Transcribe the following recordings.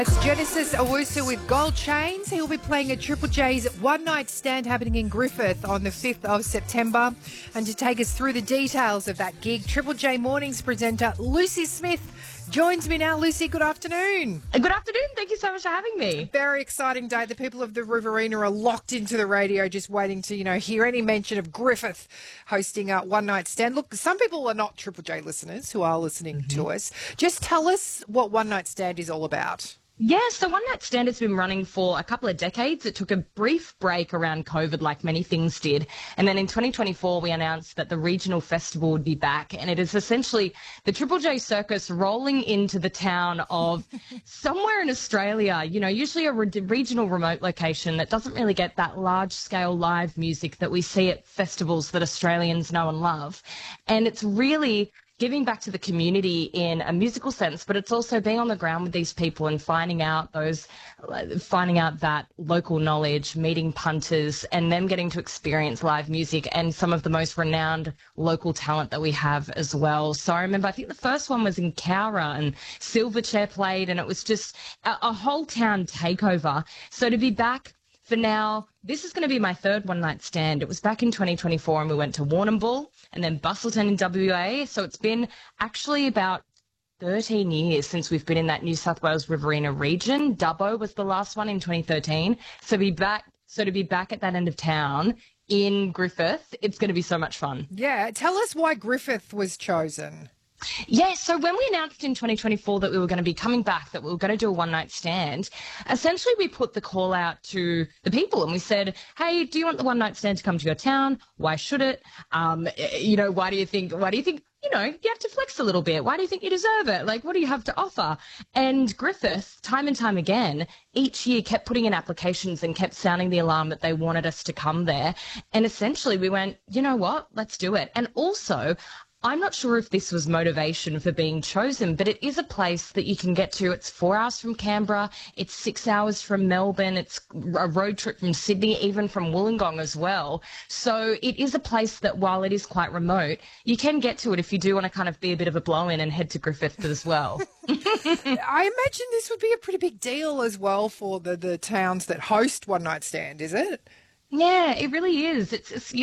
It's Genesis Owusu with Gold Chains. He will be playing at Triple J's One Night Stand happening in Griffith on the 5th of September. And to take us through the details of that gig, Triple J Mornings presenter Lucy Smith joins me now. Lucy, good afternoon. Good afternoon. Thank you so much for having me. Very exciting day. The people of the Riverina are locked into the radio just waiting to, hear any mention of Griffith hosting a One Night Stand. Look, some people are not Triple J listeners who are listening to us. Just tell us what One Night Stand is all about. Yes, so One Night Stand has been running for a couple of decades. It took a brief break around COVID, like many things did. And then in 2024, we announced that the regional festival would be back. And it is essentially the Triple J Circus rolling into the town of somewhere in Australia, usually a regional remote location that doesn't really get that large-scale live music that we see at festivals that Australians know and love. And it's really giving back to the community in a musical sense, but it's also being on the ground with these people and finding out that local knowledge, meeting punters, and them getting to experience live music and some of the most renowned local talent that we have as well. So I remember, I think the first one was in Cowra and Silverchair played, and it was just a whole town takeover. So to be back for now, this is going to be my third One Night Stand. It was back in 2024 and we went to Warrnambool and then Busselton in WA. So it's been actually about 13 years since we've been in that New South Wales Riverina region. Dubbo was the last one in 2013. So to be back at that end of town in Griffith, it's going to be so much fun. Yeah, tell us why Griffith was chosen. Yeah, so when we announced in 2024 that we were going to be coming back, that we were going to do a one-night stand, essentially we put the call out to the people and we said, hey, do you want the one-night stand to come to your town? Why should it? Why do you think, you have to flex a little bit. Why do you think you deserve it? Like, what do you have to offer? And Griffith, time and time again, each year kept putting in applications and kept sounding the alarm that they wanted us to come there. And essentially we went, you know what, let's do it. And also, I'm not sure if this was motivation for being chosen, but it is a place that you can get to. It's 4 hours from Canberra. It's 6 hours from Melbourne. It's a road trip from Sydney, even from Wollongong as well. So it is a place that, while it is quite remote, you can get to it if you do want to kind of be a bit of a blow-in and head to Griffith as well. I imagine this would be a pretty big deal as well for the towns that host One Night Stand, is it? Yeah, it really is.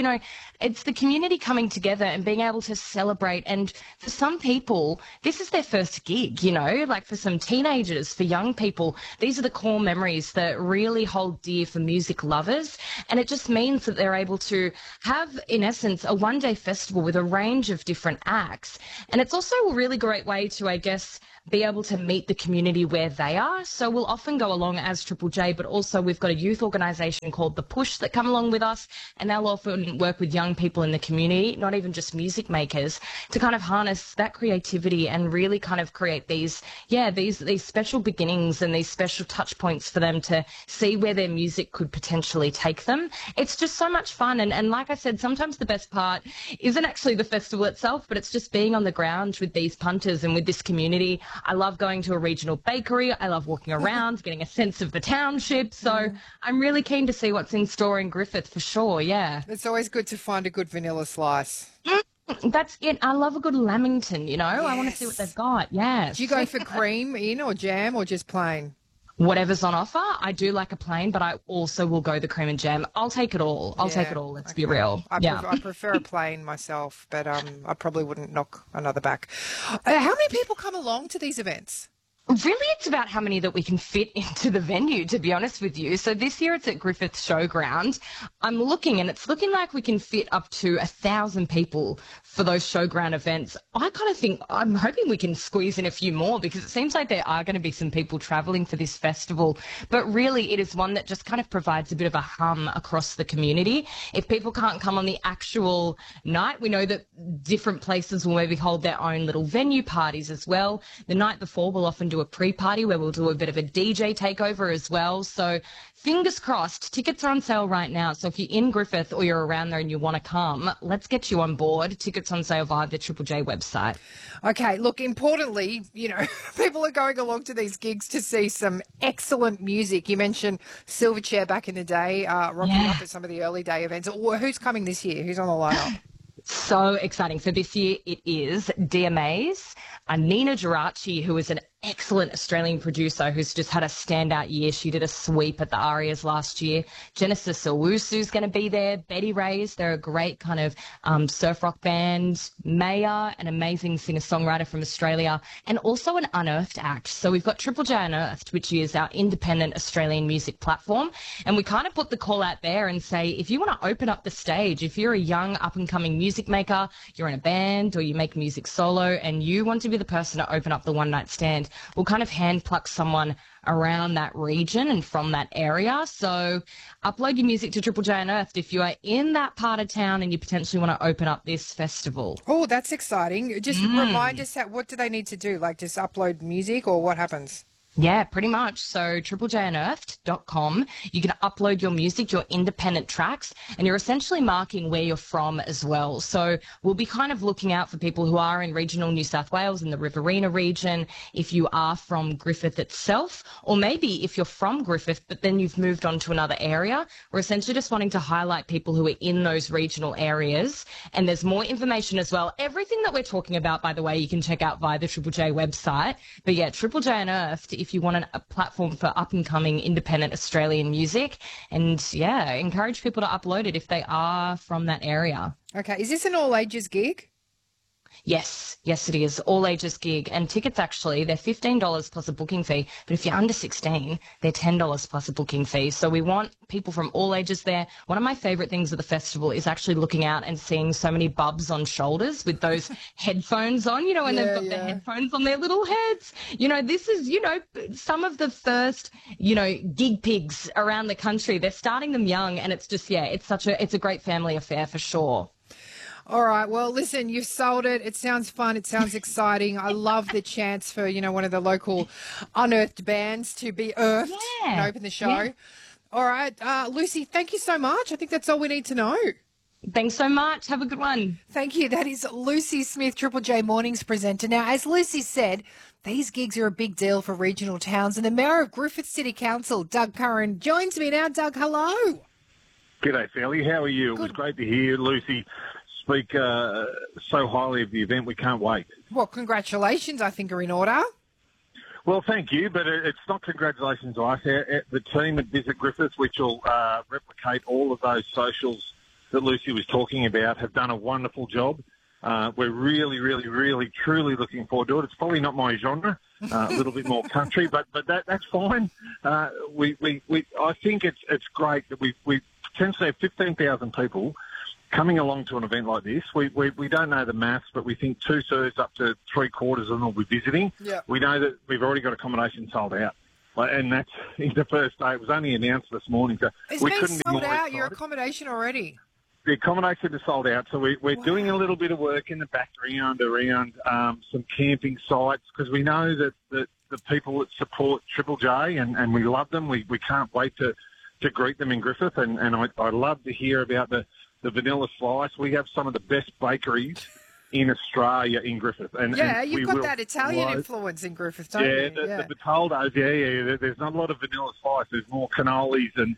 It's the community coming together and being able to celebrate. And for some people, this is their first gig, like for some teenagers, for young people, these are the core memories that really hold dear for music lovers. And it just means that they're able to have, in essence, a one-day festival with a range of different acts. And it's also a really great way to, I guess, be able to meet the community where they are. So we'll often go along as Triple J, but also we've got a youth organisation called The Push that come along with us, and they'll often work with young people in the community, not even just music makers, to kind of harness that creativity and really kind of create these special beginnings and these special touch points for them to see where their music could potentially take them. It's just so much fun. And like I said, sometimes the best part isn't actually the festival itself, but it's just being on the ground with these punters and with this community. I love going to a regional bakery. I love walking around, getting a sense of the township. So I'm really keen to see what's in store in Griffith for sure, yeah. It's always good to find a good vanilla slice. That's it. I love a good Lamington, Yes. I want to see what they've got, yes. Do you go for cream in or jam or just plain? Whatever's on offer. I do like a plain, but I also will go the cream and jam. I'll take it all. Take it all. Let's be real. I prefer a plain myself, but I probably wouldn't knock another back. How many people come along to these events? Really, it's about how many that we can fit into the venue, to be honest with you. So this year it's at Griffith Showground. I'm looking and it's looking like we can fit up to 1,000 people for those showground events. I kind of think, I'm hoping we can squeeze in a few more because it seems like there are going to be some people travelling for this festival. But really, it is one that just kind of provides a bit of a hum across the community. If people can't come on the actual night, we know that different places will maybe hold their own little venue parties as well. The night before, we'll often do a pre-party where we'll do a bit of a DJ takeover as well. So fingers crossed, tickets are on sale right now. So if you're in Griffith or you're around there and you want to come, let's get you on board. Tickets on sale via the Triple J website. Okay, look, importantly, people are going along to these gigs to see some excellent music. You mentioned Silverchair back in the day, rocking up at some of the early day events. Who's coming this year? Who's on the lineup? So exciting. So this year it is DMAs, Nina Geraci, who is an excellent Australian producer who's just had a standout year. She did a sweep at the Arias last year. Genesis Owusu's going to be there. Betty Ray's, they're a great kind of surf rock band. Maya, an amazing singer-songwriter from Australia, and also an Unearthed act. So we've got Triple J Unearthed, which is our independent Australian music platform. And we kind of put the call out there and say, if you want to open up the stage, if you're a young up-and-coming music maker, you're in a band or you make music solo and you want to be the person to open up the one night stand, we'll kind of hand pluck someone around that region and from that area. So upload your music to Triple J Unearthed if you are in that part of town and you potentially want to open up this festival. Oh, that's exciting. Just remind us, what do they need to do? Like just upload music or what happens? Yeah, pretty much. So triplejUnearthed.com, you can upload your music, your independent tracks, and you're essentially marking where you're from as well. So we'll be kind of looking out for people who are in regional New South Wales in the Riverina region, if you are from Griffith itself, or maybe if you're from Griffith but then you've moved on to another area. We're essentially just wanting to highlight people who are in those regional areas. And there's more information as well. Everything that we're talking about, by the way, you can check out via the Triple J website. But yeah, Triple J Unearthed, if you want a platform for up-and-coming independent Australian music. And, yeah, encourage people to upload it if they are from that area. Okay. Is this an all-ages gig? Yes, it is. All ages gig. And tickets, actually, they're $15 plus a booking fee. But if you're under 16, they're $10 plus a booking fee. So we want people from all ages there. One of my favourite things of the festival is actually looking out and seeing so many bubs on shoulders with those headphones on, and they've got the headphones on their little heads. This is, some of the first, gig pigs around the country. They're starting them young, and it's just, it's a great family affair for sure. All right. Well, listen, you've sold it. It sounds fun. It sounds exciting. I love the chance for, one of the local unearthed bands to be earthed and open the show. Yeah. All right. Lucy, thank you so much. I think that's all we need to know. Thanks so much. Have a good one. Thank you. That is Lucy Smith, Triple J Mornings presenter. Now, as Lucy said, these gigs are a big deal for regional towns. And the Mayor of Griffith City Council, Doug Curran, joins me now. Doug, hello. G'day, Sally. How are you? Good. It was great to hear Lucy speak so highly of the event. We can't wait. Well, congratulations, I think, are in order. Well, thank you, but it's not congratulations to us. The team at Visit Griffith, which will replicate all of those socials that Lucy was talking about, have done a wonderful job. We're really, really, really, truly looking forward to it. It's probably not my genre, a little bit more country, but that's fine. I think it's great that we potentially have 15,000 people coming along to an event like this. We don't know the maths, but we think 2/3 up to 3/4 of them will be visiting. Yeah. We know that we've already got accommodation sold out. And that's in the first day. It was only announced this morning. So it's been sold out, your accommodation already? The accommodation is sold out. So we're doing a little bit of work in the background around some camping sites, because we know that the people that support Triple J, and we love them. We can't wait to greet them in Griffith. And I love to hear about the vanilla slice. We have some of the best bakeries in Australia in Griffith. And you've got that Italian influence in Griffith, don't you? The Bertoldo's, There's not a lot of vanilla slice. There's more cannolis and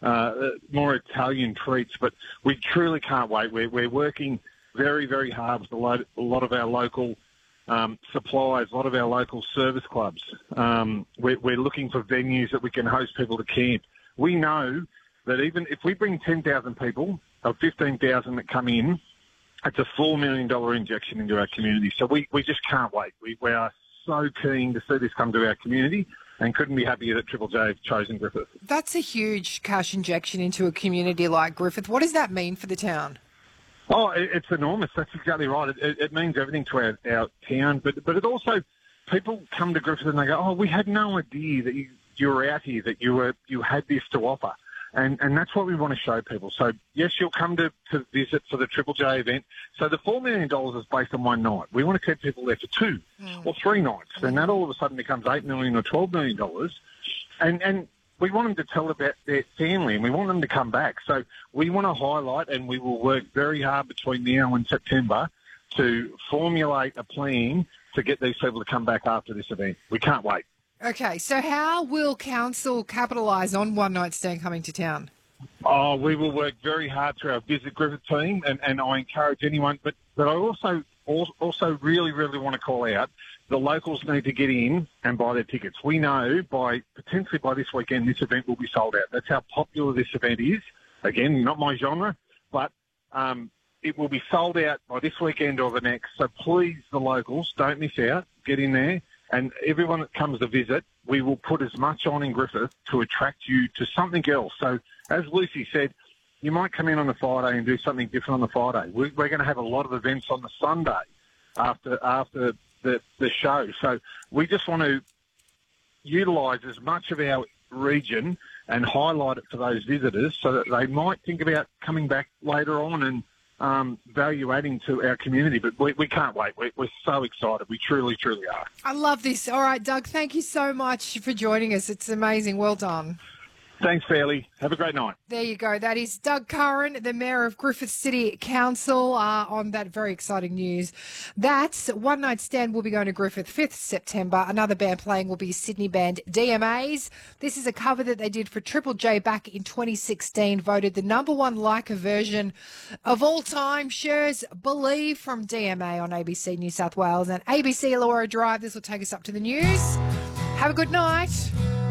more Italian treats. But we truly can't wait. We're working very, very hard with a lot of our local suppliers, a lot of our local service clubs. We're looking for venues that we can host people to camp. We know that even if we bring 10,000 people, of 15,000 that come in, it's a $4 million injection into our community. So we just can't wait. We are so keen to see this come to our community, and couldn't be happier that Triple J have chosen Griffith. That's a huge cash injection into a community like Griffith. What does that mean for the town? Oh, it's enormous. That's exactly right. It means everything to our town. But it also, people come to Griffith and they go, oh, we had no idea that you were out here, that you had this to offer. And that's what we want to show people. So, yes, you'll come to visit for the Triple J event. So the $4 million is based on one night. We want to keep people there for 2 or 3 nights. And that all of a sudden becomes $8 million or $12 million. And we want them to tell about their family, and we want them to come back. So we want to highlight, and we will work very hard between now and September to formulate a plan to get these people to come back after this event. We can't wait. Okay, so how will council capitalise on One Night Stand coming to town? Oh, we will work very hard through our Visit Griffith team, and I encourage anyone. But I also really, really want to call out the locals need to get in and buy their tickets. We know potentially by this weekend this event will be sold out. That's how popular this event is. Again, not my genre, but it will be sold out by this weekend or the next. So please, the locals, don't miss out. Get in there. And everyone that comes to visit, we will put as much on in Griffith to attract you to something else. So as Lucy said, you might come in on a Friday and do something different on the Friday. We're going to have a lot of events on the Sunday after the show. So we just want to utilise as much of our region and highlight it for those visitors so that they might think about coming back later on and value adding to our community. But we can't wait. We're so excited. We truly, truly are. I love this. All right, Doug, thank you so much for joining us. It's amazing. Well done. Thanks, Fairley. Have a great night. There you go. That is Doug Curran, the Mayor of Griffith City Council, on that very exciting news. That's One Night Stand will be going to Griffith 5th September. Another band playing will be Sydney band DMAs. This is a cover that they did for Triple J back in 2016, voted the #1 Leica version of all time. Shares Believe from DMA on ABC New South Wales and ABC Laura Drive. This will take us up to the news. Have a good night.